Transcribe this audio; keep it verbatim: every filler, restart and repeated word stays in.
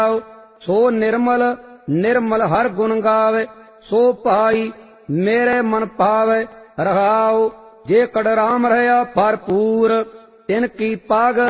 सो निर्मल निर्मल हर गुण गावे, सो भाई मेरे मन पावे रहाओ। जे कड़ राम रहया भरपूर, तिनकी पाग